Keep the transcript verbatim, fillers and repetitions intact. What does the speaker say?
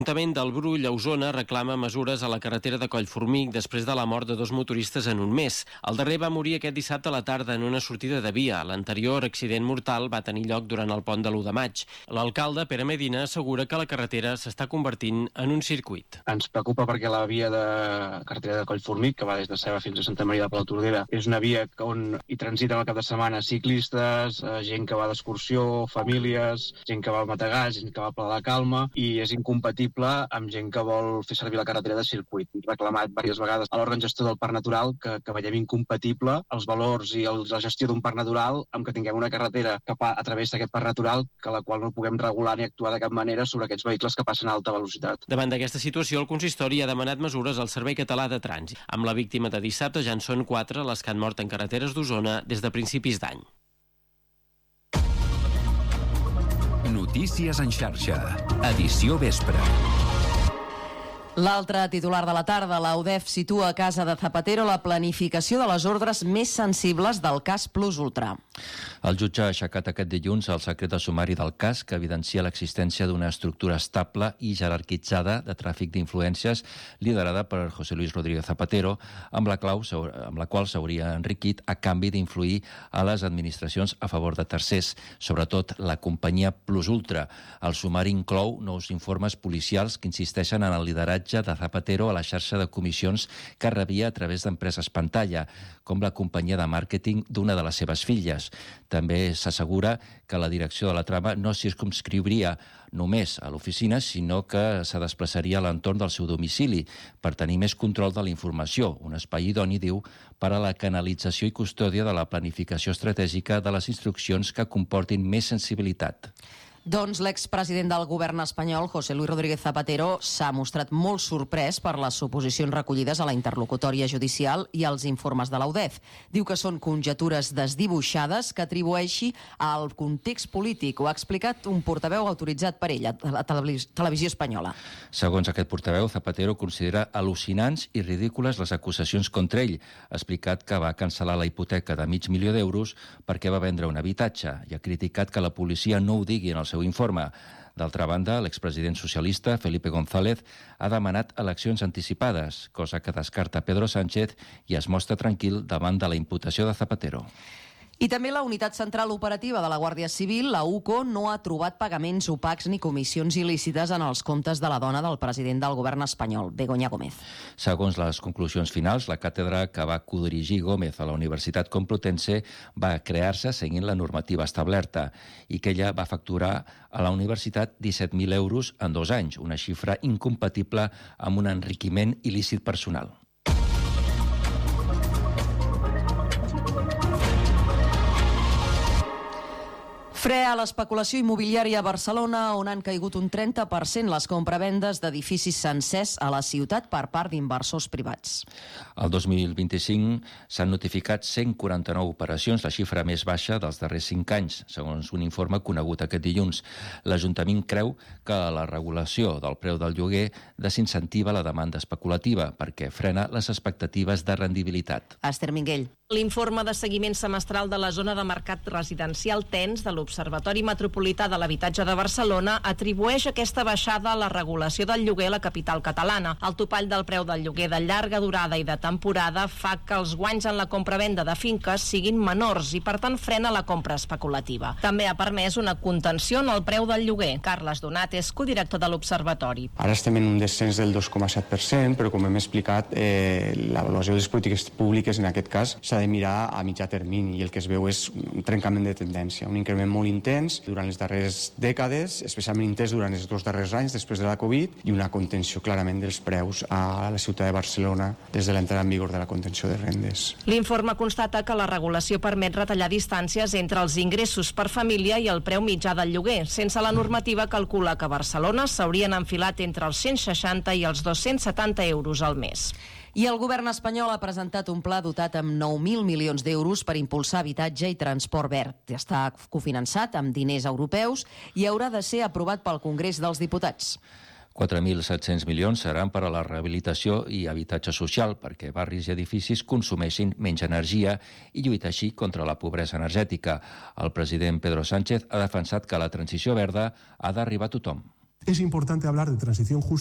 L'Ajuntament del Brull, a Osona, reclama mesures a la carretera de Collformic després de la mort de dos motoristes en un mes. El darrer va morir aquest dissabte a la tarda en una sortida de via. L'anterior accident mortal va tenir lloc durant el pont de l'u de maig. L'alcalde, Pere Medina, assegura que la carretera s'està convertint en un circuit. Ens preocupa perquè la via de carretera de Collformic, que va des de Ceba fins a Santa Maria de Palautordera, és una via on hi transiten al cap de setmana ciclistes, gent que va d'excursió, famílies, gent que va al Matagar, gent que va a Pla de Calma, i és incompatible amb gent que vol fer servir la carretera de circuit. Hem reclamat diverses vegades a l'òrgan gestor del Parc Natural que, que veiem incompatible els valors i el, la gestió d'un parc natural amb que tinguem una carretera que pa, a través d'aquest parc natural que la qual no puguem regular ni actuar de cap manera sobre aquests vehicles que passen a alta velocitat. Davant d'aquesta situació, el consistori ha demanat mesures al Servei Català de Trànsit. Amb la víctima de dissabte ja en són quatre les que han mort en carreteres d'Osona des de principis d'any. Notícies en xarxa. Edició vespre. L'altre titular de la tarda, la U D E F situa a casa de Zapatero la planificació de les ordres més sensibles del cas Plus Ultra. El jutge ha aixecat aquest dilluns el secret de sumari del cas que evidencia l'existència d'una estructura estable i jerarquitzada de tràfic d'influències liderada per José Luis Rodríguez Zapatero, amb la, clau, amb la qual s'hauria enriquit a canvi d'influir a les administracions a favor de tercers, sobretot la companyia Plus Ultra. El sumari inclou nous informes policials que insisteixen en el lideratge de Zapatero a la xarxa de comissions que rebia a través d'empreses pantalla, com la companyia de màrqueting d'una de les seves filles. També s'assegura que la direcció de la trama no circumscriuria només a l'oficina, sinó que se desplaçaria a l'entorn del seu domicili per tenir més control de la informació, un espai idoni, diu, per a la canalització i custòdia de la planificació estratègica de les instruccions que comportin més sensibilitat. Doncs l'expresident del govern espanyol, José Luis Rodríguez Zapatero, s'ha mostrat molt sorprès per les suposicions recollides a la interlocutòria judicial i als informes de la U D E F. Diu que són conjectures desdibuixades que atribueixi al context polític. Ho ha explicat un portaveu autoritzat per ell a la televisió espanyola. Segons aquest portaveu, Zapatero considera al·lucinants i ridícules les acusacions contra ell. Ha explicat que va cancel·lar la hipoteca de mig milió d'euros perquè va vendre un habitatge i ha criticat que la policia no ho digui en el seu informe. D'altra banda, l'expresident socialista Felipe González ha demanat eleccions anticipades, cosa que descarta Pedro Sánchez i es mostra tranquil davant de la imputació de Zapatero. I també la Unitat Central Operativa de la Guàrdia Civil, la U C O, no ha trobat pagaments opacs ni comissions il·lícites en els comptes de la dona del president del govern espanyol, Begoña Gómez. Segons les conclusions finals, la càtedra que va codirigir Gómez a la Universitat Complutense va crear-se seguint la normativa establerta i que ella va facturar a la universitat disset mil euros en dos anys, una xifra incompatible amb un enriquiment il·lícit personal. Fre a l'especulació immobiliària a Barcelona, on han caigut un trenta per cent les compravendes d'edificis sencers a la ciutat per part d'inversors privats. El dos mil vint-i-cinc s'han notificat cent quaranta-nou operacions, la xifra més baixa dels darrers cinc anys, segons un informe conegut aquest dilluns. L'Ajuntament creu que la regulació del preu del lloguer desincentiva la demanda especulativa perquè frena les expectatives de rendibilitat. Esther Minguell. L'informe de seguiment semestral de la zona de mercat residencial T E N S de l'Observatori Metropolità de l'Habitatge de Barcelona atribueix aquesta baixada a la regulació del lloguer a la capital catalana. El topall del preu del lloguer de llarga durada i de temporada fa que els guanys en la compra-venda de finques siguin menors i, per tant, frena la compra especulativa. També ha permès una contenció en el preu del lloguer. Carles Donat és codirector de l'Observatori. Ara estem en un descens del dos coma set per cent, però com hem explicat, eh, l'avaluació de les polítiques públiques en aquest cas s'ha de mirar a mitjà termini i el que es veu és un trencament de tendència, un increment molt intens durant les darreres dècades, especialment intens durant els dos darrers anys després de la Covid, i una contenció clarament dels preus a la ciutat de Barcelona des de l'entrada en vigor de la contenció de rendes. L'informe constata que la regulació permet retallar distàncies entre els ingressos per família i el preu mitjà del lloguer. Sense la normativa calcula que a Barcelona s'haurien enfilat entre els cent seixanta i els dos-cents setanta euros al mes. I el govern espanyol ha presentat un pla dotat amb nou mil milions d'euros per impulsar habitatge i transport verd. Està cofinançat amb diners europeus i haurà de ser aprovat pel Congrés dels Diputats. quatre mil set-cents milions seran per a la rehabilitació i habitatge social perquè barris i edificis consumeixin menys energia i lluitar així contra la pobresa energètica. El president Pedro Sánchez ha defensat que la transició verda ha d'arribar a tothom. Es importante hablar de transición justa